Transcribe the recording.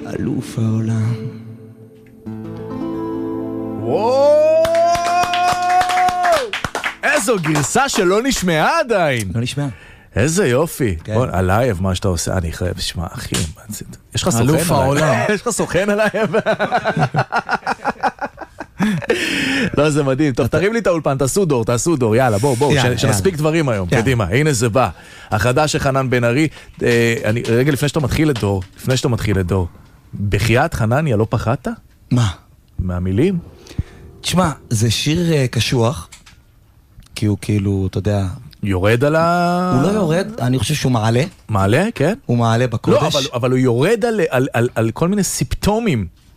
אלוף העולם. וואו! איזו גרסה שלא נשמעה עדיין. לא נשמע. איזה יופי. בוא, הלייב, מה שאתה עושה, אני חייב, שמע, אחי, יש לך סוכן עליי? אלוף העולם. יש לך סוכן עליי? לא, זה מדהים. טוב, תרים לי את האולפן, תעשו דור, יאללה, בואו, שנספיק דברים היום, קדימה, הנה זה בא. החדש של חנן בן ארי, רגע לפני שאתה מתחיל לדור, בחייאת חנניה, לא פחדת? מה? מהמילים? תשמע, זה שיר קשוח, כי הוא כאילו, אתה יודע... יורד על ה... הוא לא יורד, אני חושב שהוא מעלה. מעלה, כן? הוא מעלה בקודש. לא, אבל הוא יורד על כל מיני סיפטומים